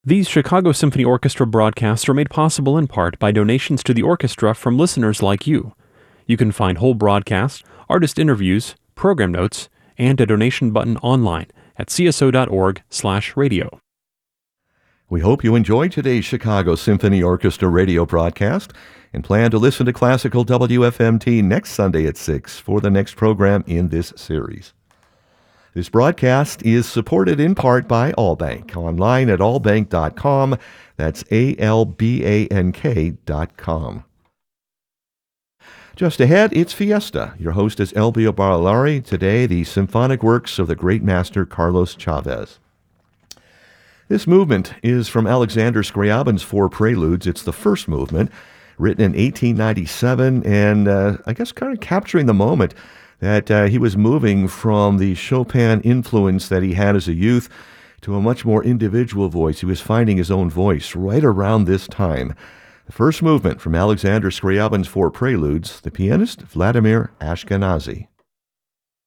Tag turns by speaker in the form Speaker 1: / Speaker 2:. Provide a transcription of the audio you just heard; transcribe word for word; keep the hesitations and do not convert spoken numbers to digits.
Speaker 1: These Chicago Symphony Orchestra broadcasts are made possible in part by donations to the orchestra from listeners like you. You can find whole broadcasts, artist interviews, program notes, and a donation button online at c s o dot org slash radio.
Speaker 2: We hope you enjoyed today's Chicago Symphony Orchestra radio broadcast and plan to listen to Classical W F M T next Sunday at six for the next program in this series. This broadcast is supported in part by Allbank, online at all bank dot com. That's A L B A N K dot com. Just ahead, it's Fiesta. Your host is Elbio Barolari. Today, the symphonic works of the great master Carlos Chavez. This movement is from Alexander Scriabin's Four Preludes. It's the first movement, written in eighteen ninety-seven, and uh, I guess kind of capturing the moment that uh, he was moving from the Chopin influence that he had as a youth to a much more individual voice. He was finding his own voice right around this time. The first movement from Alexander Scriabin's Four Preludes, the pianist Vladimir Ashkenazy.